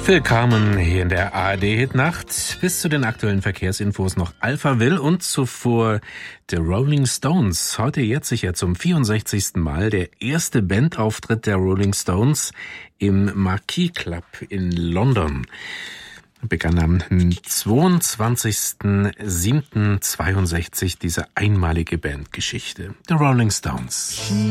Willkommen hier in der ARD-Hitnacht. Bis zu den aktuellen Verkehrsinfos noch Alphaville und zuvor The Rolling Stones. Heute jährt sich ja zum 64. Mal der erste Bandauftritt der Rolling Stones im Marquis Club in London. Begann am 22.07.62 diese einmalige Bandgeschichte. The Rolling Stones.